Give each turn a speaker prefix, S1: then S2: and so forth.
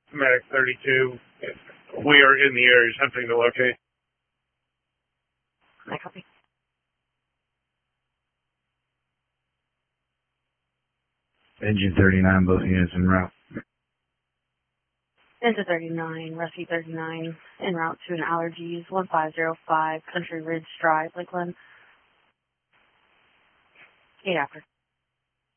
S1: Medic 32. We are in the area attempting to locate.
S2: I copy.
S3: Engine 39, both units en route.
S2: Into 39, Rescue 39, en route to an Allergies 1505, Country Ridge Drive, Lakeland. 8 after.